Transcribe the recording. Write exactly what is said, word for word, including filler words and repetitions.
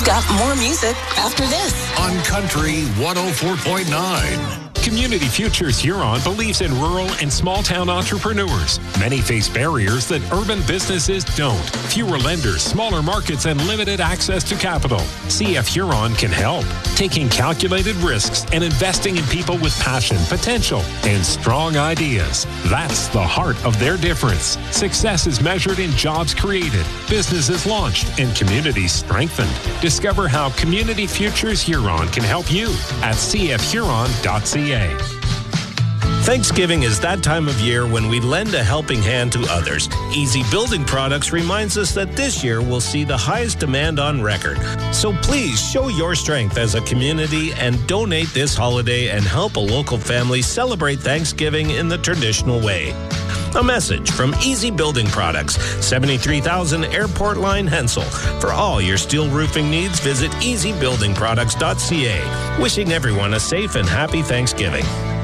got more music after this. On Country one oh four point nine. Community Futures Huron believes in rural and small-town entrepreneurs. Many face barriers that urban businesses don't. Fewer lenders, smaller markets, and limited access to capital. C F Huron can help. Taking calculated risks and investing in people with passion, potential, and strong ideas. That's the heart of their difference. Success is measured in jobs created, businesses launched, and communities strengthened. Discover how Community Futures Huron can help you at c f huron dot c a. Thanksgiving is that time of year when we lend a helping hand to others. Easy Building Products reminds us that this year will see the highest demand on record. So please show your strength as a community and donate this holiday and help a local family celebrate Thanksgiving in the traditional way. A message from Easy Building Products, seventy-three thousand Airport Line, Hensel. For all your steel roofing needs, visit easy building products dot c a. Wishing everyone a safe and happy Thanksgiving.